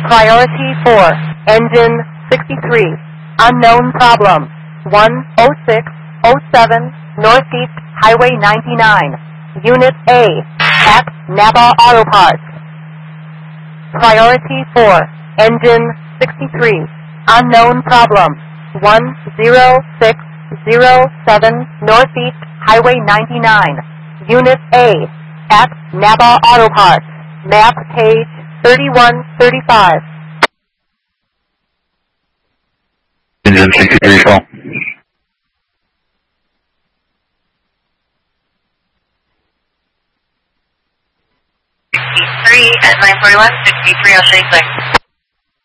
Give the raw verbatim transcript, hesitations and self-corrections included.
Priority four, engine sixty-three, unknown problem, one oh six oh seven Northeast Highway ninety-nine, Unit A, at Napa Auto Parts. Priority four, engine sixty-three, unknown problem, one oh six oh seven Northeast Highway ninety-nine, Unit A, at Napa Auto Parts, map page thirty-one thirty-five. Engine sixty-three, call. sixty-three at nine forty-one, sixty-three, I'll show you quick.